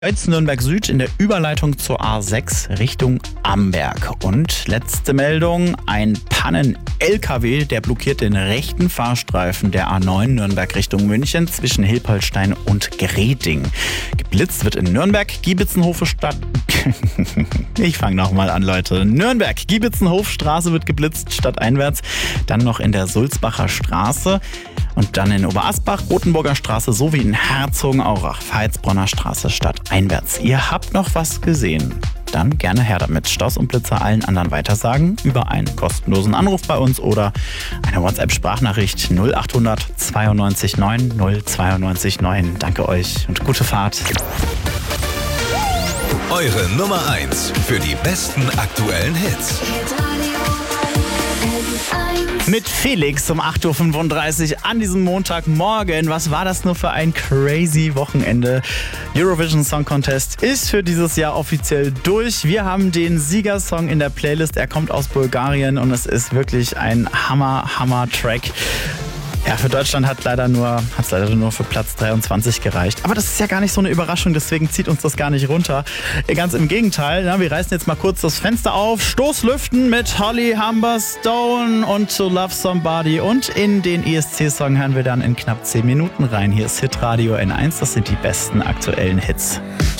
Jetzt Nürnberg Süd in der Überleitung zur A6 Richtung Amberg. Und letzte Meldung, ein Pannen-LKW, der blockiert den rechten Fahrstreifen der A9 Nürnberg Richtung München zwischen Hilpoltstein und Greding. Geblitzt wird in Nürnberg, Giebitzenhofe Stadt... Ich fange nochmal an, Leute. Nürnberg, Giebitzenhofstraße wird geblitzt, stadteinwärts. Dann noch in der Sulzbacher Straße. Und dann in Oberasbach, Rothenburger Straße sowie in Herzogenaurach, Veitsbronner Straße stadteinwärts. Ihr habt noch was gesehen? Dann gerne her damit. Staus und Blitzer allen anderen weitersagen über einen kostenlosen Anruf bei uns oder eine WhatsApp-Sprachnachricht 0800 92 9 092 9. Danke euch und gute Fahrt. Eure Nummer 1 für die besten aktuellen Hits. Mit Felix um 8.35 Uhr an diesem Montagmorgen. Was war das nur für ein crazy Wochenende? Eurovision Song Contest ist für dieses Jahr offiziell durch. Wir haben den Siegersong in der Playlist. Er kommt aus Bulgarien und es ist wirklich ein Hammer-Track. Ja, für Deutschland hat es leider nur für Platz 23 gereicht. Aber das ist ja gar nicht so eine Überraschung, deswegen zieht uns das gar nicht runter. Ganz im Gegenteil, wir reißen jetzt mal kurz das Fenster auf, Stoßlüften mit Holly Humberstone und To Love Somebody. Und in den ESC-Song hören wir dann in knapp 10 Minuten rein. Hier ist Hitradio N1, das sind die besten aktuellen Hits.